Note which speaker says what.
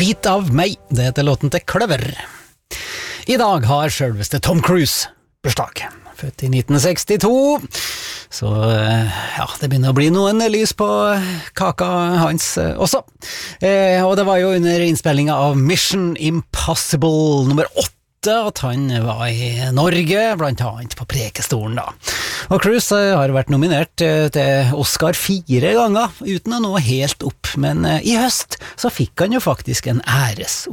Speaker 1: Bit av meg, det heter låten til Kløver. I dag har selveste Tom Cruise bursdag, født i 1962, så ja, det begynner å bli noen lys på kaka hans også. Og det var jo under innspillingen av Mission Impossible nummer 8 at han var i Norge, blant annet på Prekestolen da. Og Cruise har vært nominert til Oscar 4 ganger, uten å nå helt opp, men i høst så fikk han jo faktisk en